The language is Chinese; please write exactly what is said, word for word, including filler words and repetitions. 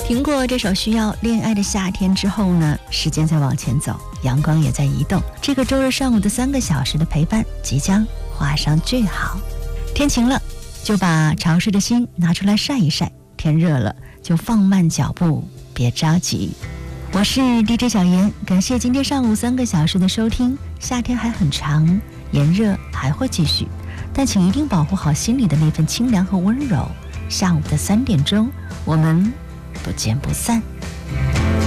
听过这首需要恋爱的夏天之后呢，时间在往前走，阳光也在移动，这个周日上午的三个小时的陪伴即将画上句号。天晴了，就把潮湿的心拿出来晒一晒；天热了，就放慢脚步，别着急。我是 D J 小妍，感谢今天上午三个小时的收听。夏天还很长，炎热还会继续，但请一定保护好心里的那份清凉和温柔。下午的三点钟，我们不见不散。